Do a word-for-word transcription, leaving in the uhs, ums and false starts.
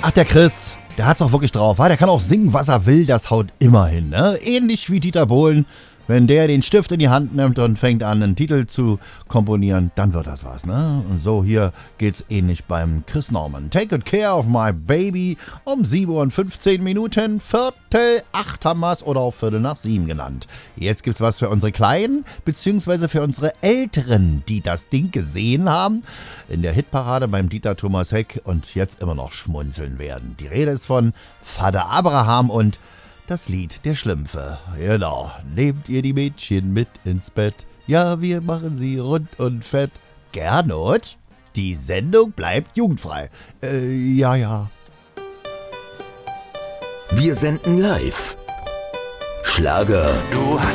Ach, der Chris, der hat's auch wirklich drauf, wa? Der kann auch singen, was er will, das haut immer hin, ne? Ähnlich wie Dieter Bohlen. Wenn der den Stift in die Hand nimmt und fängt an, einen Titel zu komponieren, dann wird das was, ne? Und so hier geht's ähnlich beim Chris Norman. Take good care of my baby um sieben Uhr und fünfzehn Minuten, Viertel acht haben wir's oder auch Viertel nach sieben genannt. Jetzt gibt's was für unsere Kleinen, beziehungsweise für unsere Älteren, die das Ding gesehen haben, in der Hitparade beim Dieter Thomas Heck und jetzt immer noch schmunzeln werden. Die Rede ist von Vater Abraham und das Lied der Schlümpfe. Genau. Nehmt ihr die Mädchen mit ins Bett? Ja, wir machen sie rund und fett. Gernot, die Sendung bleibt jugendfrei. Äh, ja, ja. Wir senden live. Schlager. Du hast